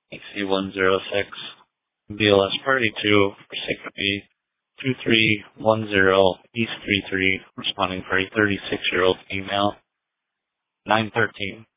AC106, BLS Party 2 for Syncopy 2310 East 33, responding for a 36-year-old female, 913.